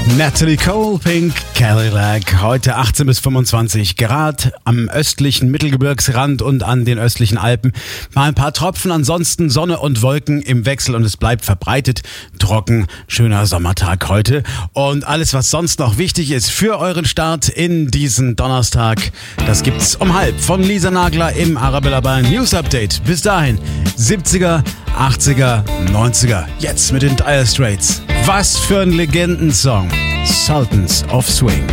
Natalie Cole, Pink Cadillac, heute 18 bis 25 Grad am östlichen Mittelgebirgsrand und an den östlichen Alpen. Mal ein paar Tropfen, ansonsten Sonne und Wolken im Wechsel und es bleibt verbreitet trocken. Schöner Sommertag heute. Und alles, was sonst noch wichtig ist für euren Start in diesen Donnerstag, das gibt's um 12:30 von Lisa Nagler im Arabella Bayern News Update. Bis dahin, 70er, 80er, 90er. Jetzt mit den Dire Straits. Was für ein Legendensong. Sultans of Swing.